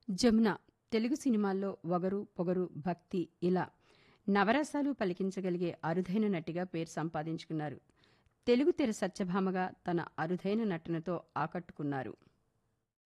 జమున తెలుగు సినిమాల్లో ఒగరు, పొగరు, భక్తి ఇలా నవరసాలు పలికించగలిగే అరుదైన నటిగా పేరు సంపాదించుకున్నారు. తెలుగు తెర సత్యభామగా తన అరుదైన నటనతో ఆకట్టుకున్నారు.